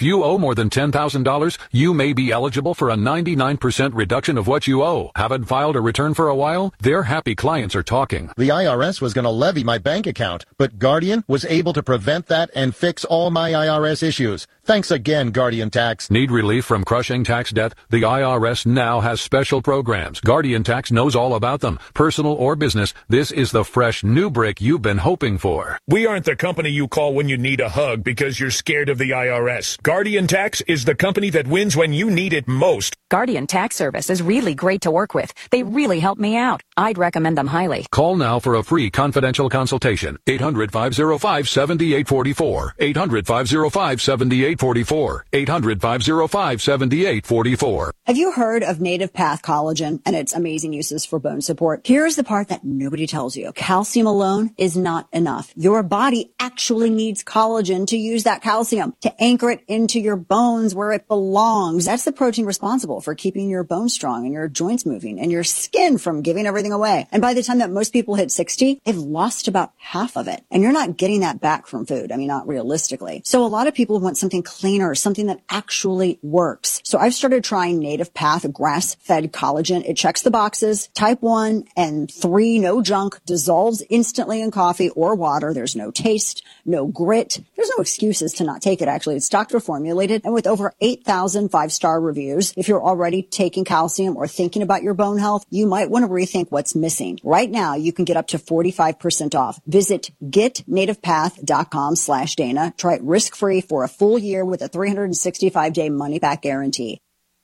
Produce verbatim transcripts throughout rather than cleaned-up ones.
If you owe more than ten thousand dollars, you may be eligible for a ninety-nine percent reduction of what you owe. Haven't filed a return for a while? Their happy clients are talking. The I R S was going to levy my bank account, but Guardian was able to prevent that and fix all my I R S issues. Thanks again, Guardian Tax. Need relief from crushing tax debt? The I R S now has special programs. Guardian Tax knows all about them. Personal or business, this is the fresh new break you've been hoping for. We aren't the company you call when you need a hug because you're scared of the I R S. Guardian Tax is the company that wins when you need it most. Guardian Tax Service is really great to work with. They really help me out. I'd recommend them highly. Call now for a free confidential consultation. eight hundred, five oh five, seven eight four four. eight hundred, five oh five, seven eight four four. eight hundred, five oh five, seven eight four four. Have you heard of Native Path Collagen and its amazing uses for bone support? Here's the part that nobody tells you. Calcium alone is not enough. Your body actually needs collagen to use that calcium, to anchor it into your bones where it belongs. That's the protein responsible for keeping your bones strong and your joints moving and your skin from giving everything away. And by the time that most people hit sixty, they've lost about half of it. And you're not getting that back from food. I mean, not realistically. So a lot of people want something cleaner, something that actually works. So I've started trying Native Path grass-fed collagen. It checks the boxes. Type one and three, no junk, dissolves instantly in coffee or water. There's no taste, no grit. There's no excuses to not take it, actually. It's doctor formulated and with over eight thousand five-star reviews. If you're already taking calcium or thinking about your bone health, you might want to rethink what's missing. Right now, you can get up to forty-five percent off. Visit getnativepath.com slash Dana. Try it risk-free for a full year with a three hundred sixty-five day money-back guarantee.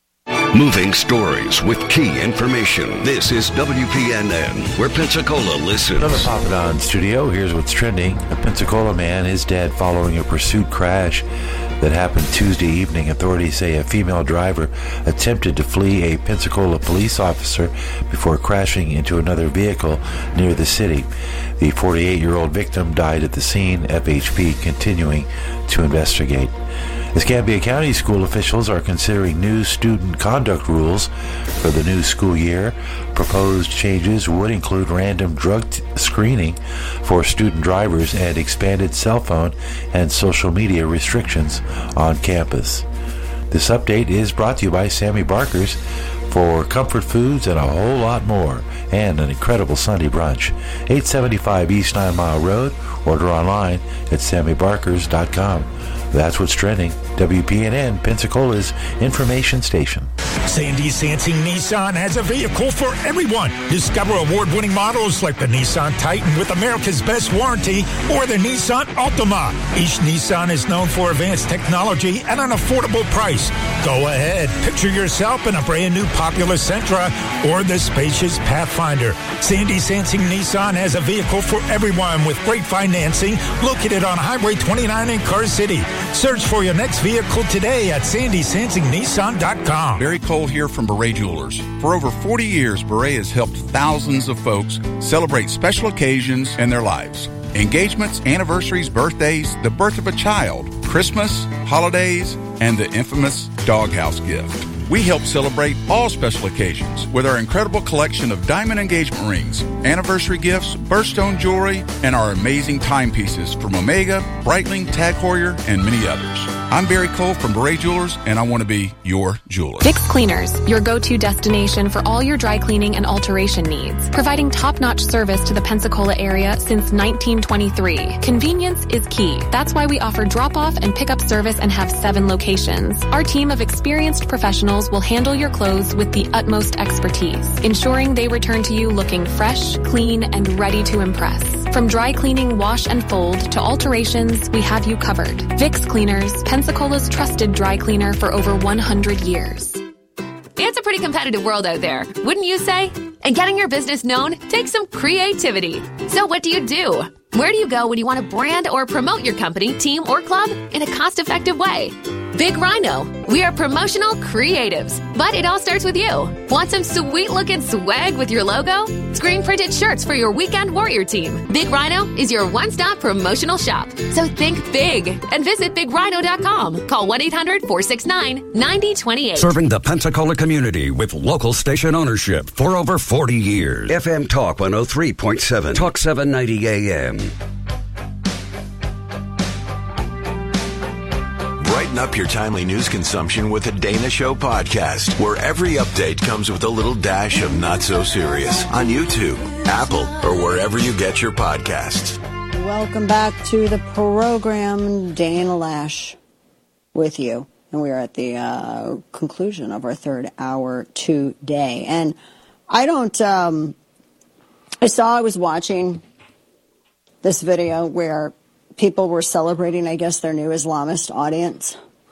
Moving stories with key information. This is W P N N, where Pensacola listens. Another Papa Don studio. Here's what's trending. A Pensacola man is dead following a pursuit crash that happened Tuesday evening. Authorities say a female driver attempted to flee a Pensacola police officer before crashing into another vehicle near the city. The forty-eight-year-old victim died at the scene, F H P continuing to investigate. Escambia County school officials are considering new student conduct rules for the new school year. Proposed changes would include random drug t- screening for student drivers and expanded cell phone and social media restrictions on campus. This update is brought to you by Sammy Barker's for comfort foods and a whole lot more, and an incredible Sunday brunch. eight seventy-five East Nine Mile Road. Order online at sammy barkers dot com. That's what's trending. W P N N, Pensacola's information station. Sandy Sansing Nissan has a vehicle for everyone. Discover award-winning models like the Nissan Titan with America's best warranty or the Nissan Altima. Each Nissan is known for advanced technology at an affordable price. Go ahead, picture yourself in a brand new popular Sentra or the spacious Pathfinder. Sandy Sansing Nissan has a vehicle for everyone with great financing located on Highway twenty-nine in Car City. Search for your next vehicle today at sandy sansing nissan dot com. Barry Cole here from Beret Jewelers. For over forty years, Beret has helped thousands of folks celebrate special occasions in their lives. Engagements, anniversaries, birthdays, the birth of a child, Christmas, holidays, and the infamous doghouse gift. We help celebrate all special occasions with our incredible collection of diamond engagement rings, anniversary gifts, birthstone jewelry, and our amazing timepieces from Omega, Breitling, Tag Heuer, and many others. I'm Barry Cole from Beret Jewelers, and I want to be your jeweler. Vicks Cleaners, your go-to destination for all your dry cleaning and alteration needs, providing top-notch service to the Pensacola area since nineteen twenty-three. Convenience is key. That's why we offer drop-off and pick-up service and have seven locations. Our team of experienced professionals will handle your clothes with the utmost expertise, ensuring they return to you looking fresh, clean, and ready to impress. From dry cleaning, wash, and fold to alterations, we have you covered. Vicks Cleaners, Pensacola's trusted dry cleaner for over one hundred years. It's a pretty competitive world out there, wouldn't you say? And getting your business known takes some creativity. So what do you do? Where do you go when you want to brand or promote your company, team, or club in a cost-effective way? Big Rhino. We are promotional creatives, but it all starts with you. Want some sweet-looking swag with your logo? Screen-printed shirts for your weekend warrior team. Big Rhino is your one-stop promotional shop. So think big and visit big rhino dot com. Call one eight hundred, four six nine, nine zero two eight. Serving the Pensacola community with local station ownership for over forty years. F M Talk one oh three point seven. Talk seven ninety A M. Right Lighten up your timely news consumption with the Dana Show podcast, where every update comes with a little dash of not so serious on YouTube, Apple, or wherever you get your podcasts. Welcome back to the program. Dana Lash with you. And we are at the uh, conclusion of our third hour today. And I don't, um, I saw, I was watching this video where people were celebrating, I guess, their new Islamist audience,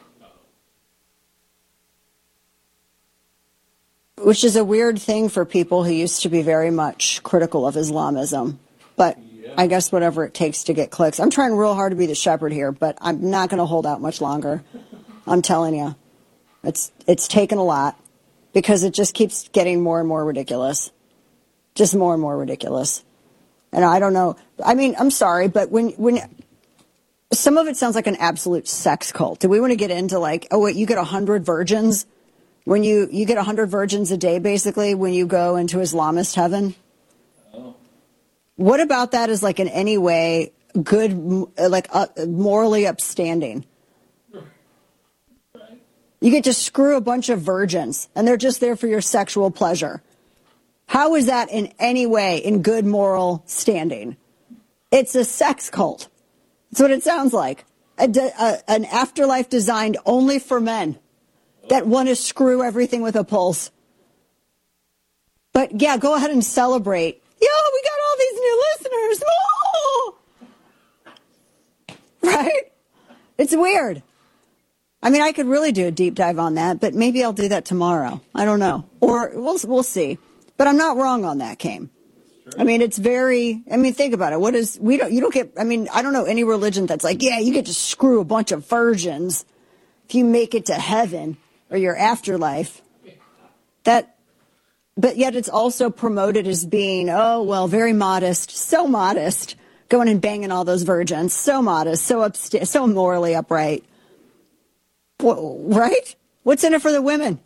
which is a weird thing for people who used to be very much critical of Islamism. But yeah. I guess whatever it takes to get clicks. I'm trying real hard to be the shepherd here, but I'm not going to hold out much longer. I'm telling you, it's it's taken a lot because it just keeps getting more and more ridiculous, just more and more ridiculous. And I don't know. I mean, I'm sorry, but when when some of it sounds like an absolute sex cult. Do we want to get into like, oh, wait, you get one hundred virgins? When you, you get one hundred virgins a day, basically, when you go into Islamist heaven? Oh. What about that is like in any way good, like uh, morally upstanding? Right. You get to screw a bunch of virgins, and they're just there for your sexual pleasure. How is that in any way in good moral standing? It's a sex cult. That's what it sounds like. A de- a, an afterlife designed only for men that want to screw everything with a pulse. But yeah, go ahead and celebrate. Yo, we got all these new listeners. Oh! Right? It's weird. I mean, I could really do a deep dive on that, but maybe I'll do that tomorrow. I don't know. Or we'll we'll see. But I'm not wrong on that, Kame. I mean, it's very, I mean, think about it. What is, we don't, you don't get, I mean, I don't know any religion that's like, yeah, you get to screw a bunch of virgins if you make it to heaven or your afterlife. That, but yet it's also promoted as being, oh, well, very modest, so modest, going and banging all those virgins, so modest, so upsta- so morally upright. Well, right? What's in it for the women?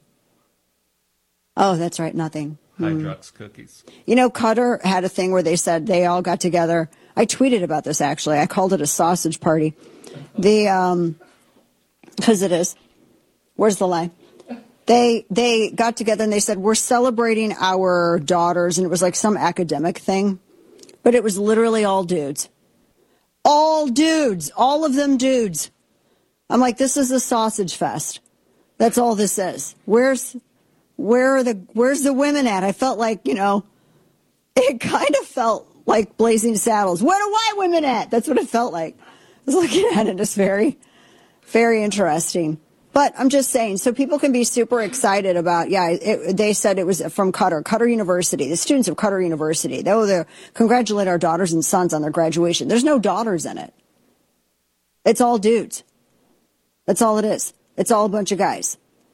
Oh, that's right, nothing. Hydrox cookies. You know, Qatar had a thing where they said they all got together. I tweeted about this, actually. I called it a sausage party. The, um, because it is. Where's the lie? They, they got together and they said, we're celebrating our daughters. And it was like some academic thing. But it was literally all dudes. All dudes. All of them dudes. I'm like, this is a sausage fest. That's all this is. Where's... Where are the, where's the women at? I felt like, you know, it kind of felt like Blazing Saddles. Where are white women at? That's what it felt like. I was looking at it. It's very, very interesting. But I'm just saying, so people can be super excited about, yeah, it, they said it was from Qatar, Qatar University, the students of Qatar University. They, oh, they congratulate our daughters and sons on their graduation. There's no daughters in it. It's all dudes. That's all it is. It's all a bunch of guys.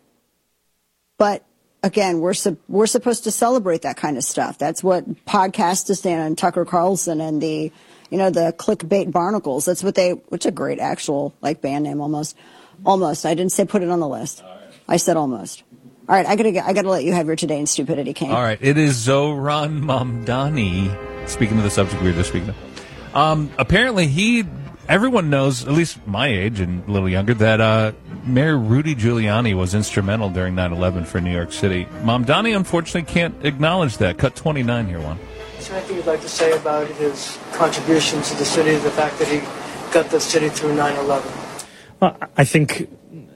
But again, we're su- we're supposed to celebrate that kind of stuff. That's what Podcastistan and Tucker Carlson and the, you know, the Clickbait Barnacles. That's what they, which is a great actual like band name almost. Almost. I didn't say put it on the list. Right. I said almost. All right, I gotta get, I gotta let you have your Today in Stupidity, Kane. All right, it is Zohran Mamdani. Speaking of the subject we were just speaking of, um, apparently he. Everyone knows, at least my age and a little younger, that uh, Mayor Rudy Giuliani was instrumental during nine eleven for New York City. Mamdani, unfortunately, can't acknowledge that. Cut twenty-nine here, Juan. Is there anything you'd like to say about his contribution to the city, the fact that he got the city through nine eleven? Well, I think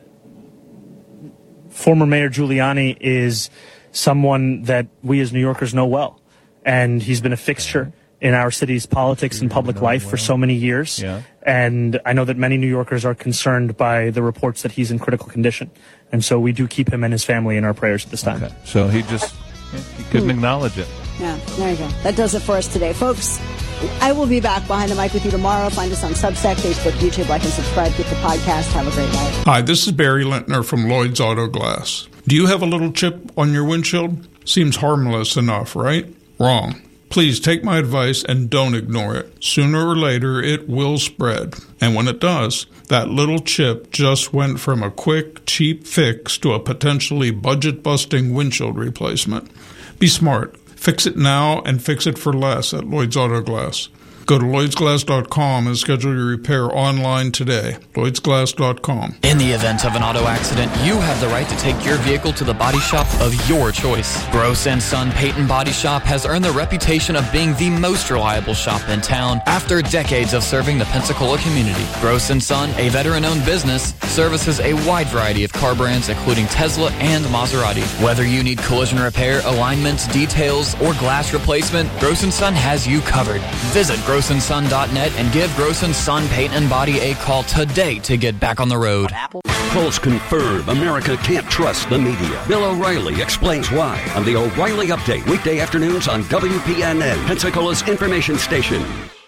former Mayor Giuliani is someone that we as New Yorkers know well, and he's been a fixture in our city's politics and public life for so many years. Yeah. And I know that many New Yorkers are concerned by the reports that he's in critical condition. And so we do keep him and his family in our prayers at this time. Okay. So he just he couldn't hmm. acknowledge it. Yeah, there you go. That does it for us today. Folks, I will be back behind the mic with you tomorrow. Find us on Substack, Facebook, YouTube. Like and subscribe. Get the podcast. Have a great night. Hi, this is Barry Lintner from Lloyd's Auto Glass. Do you have a little chip on your windshield? Seems harmless enough, right? Wrong. Please take my advice and don't ignore it. Sooner or later, it will spread. And when it does, that little chip just went from a quick, cheap fix to a potentially budget-busting windshield replacement. Be smart. Fix it now and fix it for less at Lloyd's Auto Glass. Go to Lloyds Glass dot com and schedule your repair online today. Lloyds Glass dot com. In the event of an auto accident, you have the right to take your vehicle to the body shop of your choice. Gross and Son Peyton Body Shop has earned the reputation of being the most reliable shop in town after decades of serving the Pensacola community. Gross and Son, a veteran-owned business, services a wide variety of car brands including Tesla and Maserati. Whether you need collision repair, alignments, details, or glass replacement, Gross and Son has you covered. Visit gross and son dot net and give Gross and Son Paint and Body a call today to get back on the road. Polls confirm America can't trust the media. Bill O'Reilly explains why on the O'Reilly Update, weekday afternoons on W P N N, Pensacola's information station.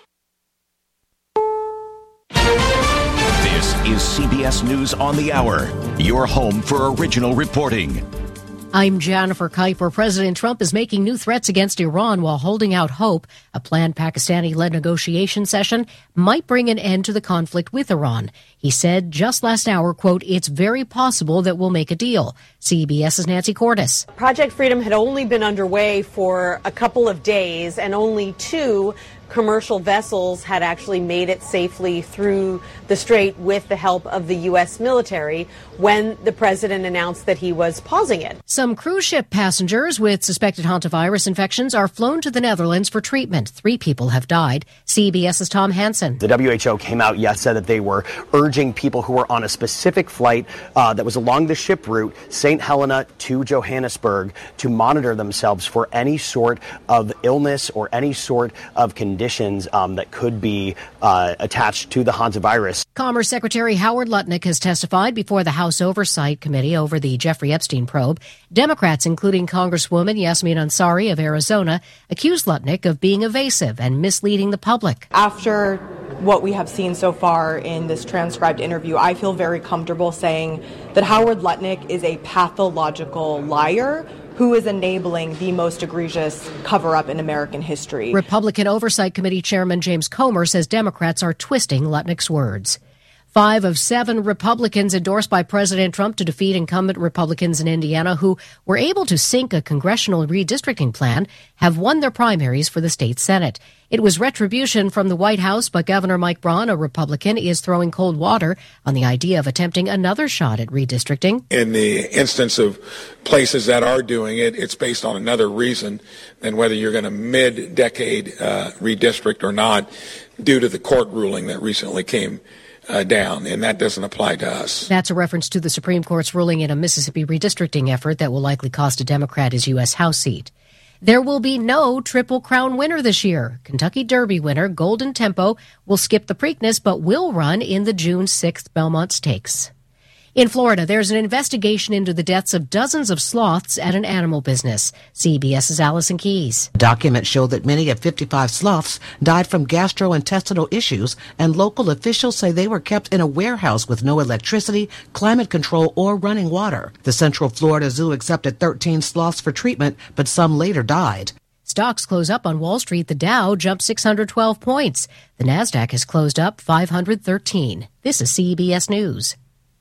This is C B S News on the Hour, your home for original reporting. I'm Jennifer Kuiper. President Trump is making new threats against Iran while holding out hope a planned Pakistani-led negotiation session might bring an end to the conflict with Iran. He said just last hour, quote, "It's very possible that we'll make a deal." CBS's Nancy Cordes. Project Freedom had only been underway for a couple of days, and only two commercial vessels had actually made it safely through the strait with the help of the U S military when the president announced that he was pausing it. Some cruise ship passengers with suspected hantavirus infections are flown to the Netherlands for treatment. Three people have died. CBS's Tom Hansen. The W H O came out, yes, said that they were urging people who were on a specific flight uh, that was along the ship route, Saint Helena to Johannesburg, to monitor themselves for any sort of illness or any sort of condition. Conditions um, that could be uh, attached to the hantavirus. Commerce Secretary Howard Lutnick has testified before the House Oversight Committee over the Jeffrey Epstein probe. Democrats, including Congresswoman Yasmin Ansari of Arizona, accused Lutnick of being evasive and misleading the public. After what we have seen so far in this transcribed interview, I feel very comfortable saying that Howard Lutnick is a pathological liar who is enabling the most egregious cover-up in American history. Republican Oversight Committee Chairman James Comer says Democrats are twisting Lutnick's words. Five of seven Republicans endorsed by President Trump to defeat incumbent Republicans in Indiana who were able to sink a congressional redistricting plan have won their primaries for the state Senate. It was retribution from the White House, but Governor Mike Braun, a Republican, is throwing cold water on the idea of attempting another shot at redistricting. In the instance of places that are doing it, it's based on another reason than whether you're going to mid-decade uh, redistrict or not, due to the court ruling that recently came Uh, down, and that doesn't apply to us. That's a reference to the Supreme Court's ruling in a Mississippi redistricting effort that will likely cost a Democrat his U S House seat. There will be no Triple Crown winner this year. Kentucky Derby winner Golden Tempo will skip the Preakness but will run in the June sixth Belmont Stakes. In Florida, there's an investigation into the deaths of dozens of sloths at an animal business. CBS's Allison Keyes. Documents show that many of fifty-five sloths died from gastrointestinal issues, and local officials say they were kept in a warehouse with no electricity, climate control, or running water. The Central Florida Zoo accepted thirteen sloths for treatment, but some later died. Stocks close up on Wall Street. The Dow jumped six hundred twelve points. The Nasdaq has closed up five hundred thirteen. This is C B S News.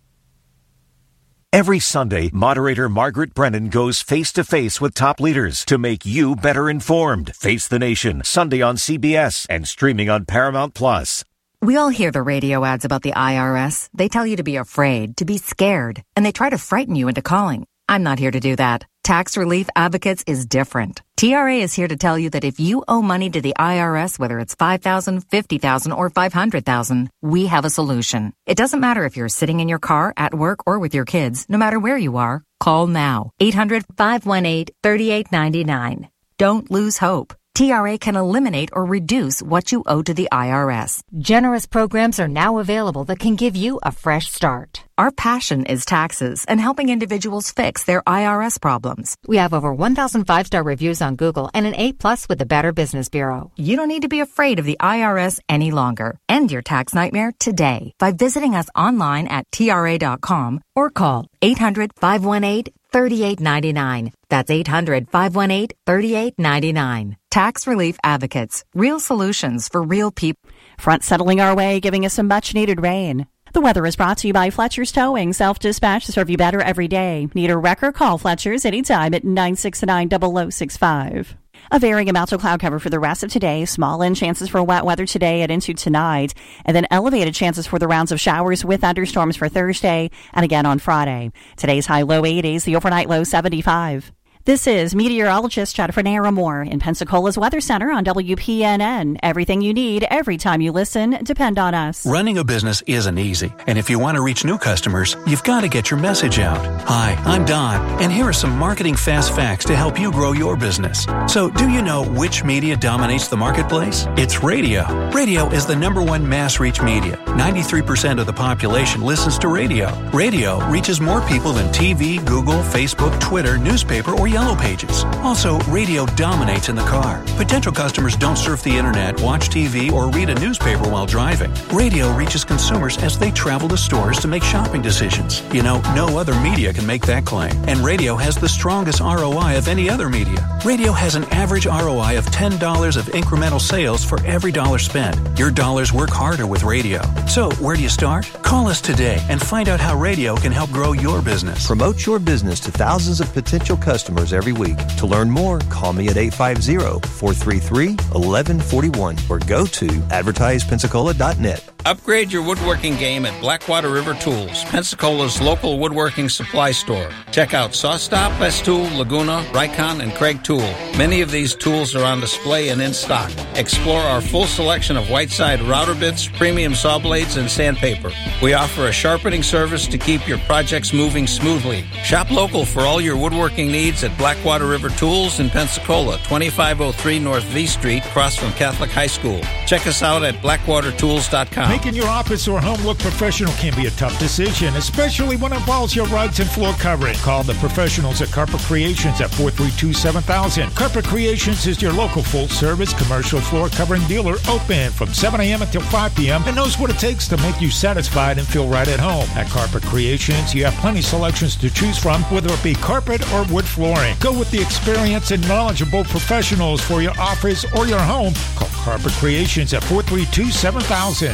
Every Sunday, moderator Margaret Brennan goes face-to-face with top leaders to make you better informed. Face the Nation, Sunday on C B S and streaming on Paramount Plus. We all hear the radio ads about the I R S. They tell you to be afraid, to be scared, and they try to frighten you into calling. I'm not here to do that. Tax Relief Advocates is different. T R A is here to tell you that if you owe money to the I R S, whether it's five thousand dollars, fifty thousand dollars, or five hundred thousand dollars, we have a solution. It doesn't matter if you're sitting in your car, at work, or with your kids. No matter where you are, call now. eight hundred, five one eight, three eight nine nine. Don't lose hope. T R A can eliminate or reduce what you owe to the I R S. Generous programs are now available that can give you a fresh start. Our passion is taxes and helping individuals fix their I R S problems. We have over one thousand five-star reviews on Google and an A plus with the Better Business Bureau. You don't need to be afraid of the I R S any longer. End your tax nightmare today by visiting us online at T R A dot com or call eight hundred, five one eight, three eight nine nine. That's eight hundred, five one eight, three eight nine nine. Tax Relief Advocates. Real solutions for real people. Front settling our way, giving us some much-needed rain. The weather is brought to you by Fletcher's Towing, self-dispatch to serve you better every day. Need a wrecker? Call Fletcher's anytime at nine six nine, zero zero six five. A varying amount of cloud cover for the rest of today. Small in chances for wet weather today and into tonight. And then elevated chances for the rounds of showers with thunderstorms for Thursday and again on Friday. Today's high low eighties, the overnight low seventy-five. This is meteorologist Jennifer Naramore in Pensacola's Weather Center on W P N N. Everything you need, every time you listen, depend on us. Running a business isn't easy, and if you want to reach new customers, you've got to get your message out. Hi, I'm Don, and here are some marketing fast facts to help you grow your business. So, do you know which media dominates the marketplace? It's radio. Radio is the number one mass reach media. ninety-three percent of the population listens to radio. Radio reaches more people than T V, Google, Facebook, Twitter, newspaper, or Yellow Pages. Also, radio dominates in the car. Potential customers don't surf the internet, watch T V, or read a newspaper while driving. Radio reaches consumers as they travel to stores to make shopping decisions. You know, no other media can make that claim. And radio has the strongest R O I of any other media. Radio has an average R O I of ten dollars of incremental sales for every dollar spent. Your dollars work harder with radio. So, where do you start? Call us today and find out how radio can help grow your business. Promote your business to thousands of potential customers every week. To learn more, call me at eight five zero, four three three, one one four one or go to advertise pensacola dot net. Upgrade your woodworking game at Blackwater River Tools, Pensacola's local woodworking supply store. Check out SawStop, Festool, Laguna, Rikon, and Craig Tool. Many of these tools are on display and in stock. Explore our full selection of Whiteside router bits, premium saw blades, and sandpaper. We offer a sharpening service to keep your projects moving smoothly. Shop local for all your woodworking needs at Blackwater River Tools in Pensacola, twenty-five oh three North V Street, across from Catholic High School. Check us out at blackwater tools dot com. Making your office or home look professional can be a tough decision, especially when it involves your rugs and floor covering. Call the professionals at Carpet Creations at four three two, seven thousand. Carpet Creations is your local full-service commercial floor covering dealer, open from seven a.m. until five p.m. and knows what it takes to make you satisfied and feel right at home. At Carpet Creations, you have plenty of selections to choose from, whether it be carpet or wood flooring. Go with the experienced and knowledgeable professionals for your office or your home. Call Carpet Creations at four three two, seven thousand.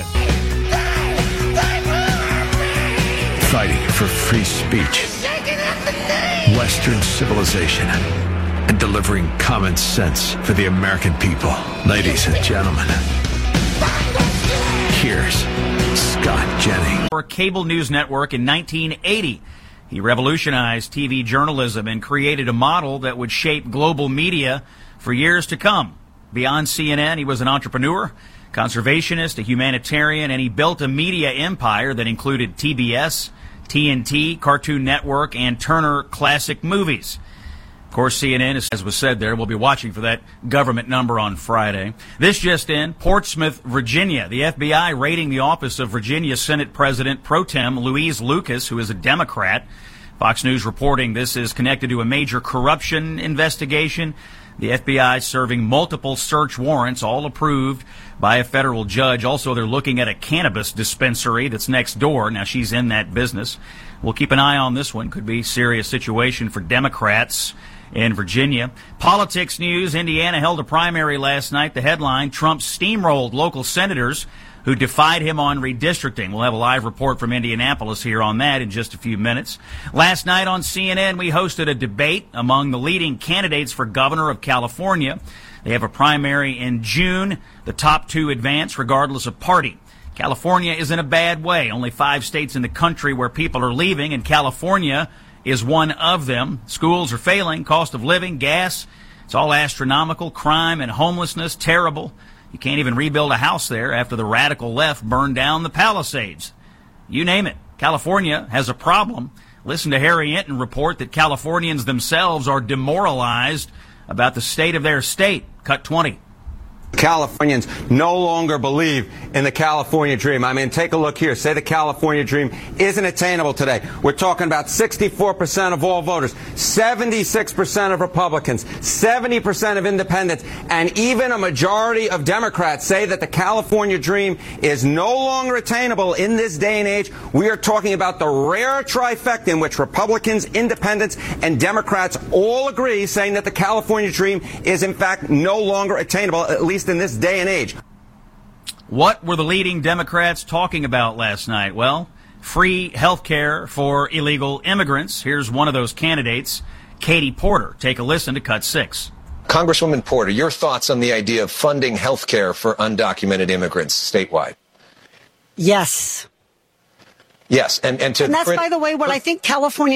Fighting for free speech, Western civilization, and delivering common sense for the American people. Ladies and gentlemen, here's Scott Jennings. For a cable news network in nineteen eighty, he revolutionized T V journalism and created a model that would shape global media for years to come. Beyond C N N, he was an entrepreneur, conservationist, a humanitarian, and he built a media empire that included T B S, T N T, Cartoon Network, and Turner Classic Movies. Of course, C N N, as was said there, will be watching for that government number on Friday. This just in, Portsmouth, Virginia. The F B I raiding the office of Virginia Senate President Pro Tem Louise Lucas, who is a Democrat. Fox News reporting this is connected to a major corruption investigation. The F B I serving multiple search warrants, all approved by a federal judge. Also, they're looking at a cannabis dispensary that's next door. Now, she's in that business. We'll keep an eye on this one. Could be a serious situation for Democrats in Virginia. Politics news. Indiana held a primary last night. The headline, Trump steamrolled local senators who defied him on redistricting. We'll have a live report from Indianapolis here on that in just a few minutes. Last night on C N N, we hosted a debate among the leading candidates for governor of California. They have a primary in June. The top two advance regardless of party. California is in a bad way. Only five states in the country where people are leaving, and California is one of them. Schools are failing, cost of living, gas, it's all astronomical, crime and homelessness, terrible. You can't even rebuild a house there after the radical left burned down the Palisades. You name it. California has a problem. Listen to Harry Enton report that Californians themselves are demoralized about the state of their state. Cut twenty. Californians no longer believe in the California dream. I mean, take a look here. Say the California dream isn't attainable today. We're talking about sixty-four percent of all voters, seventy-six percent of Republicans, seventy percent of independents, and even a majority of Democrats say that the California dream is no longer attainable in this day and age. We are talking about the rare trifecta in which Republicans, independents, and Democrats all agree, saying that the California dream is, in fact, no longer attainable, at least in this day and age. What were the leading Democrats talking about last night? Well, free health care for illegal immigrants. Here's one of those candidates, Katie Porter. Take a listen to Cut six. Congresswoman Porter, your thoughts on the idea of funding health care for undocumented immigrants statewide? Yes. Yes, and, and to and that's, print- by the way, what I think California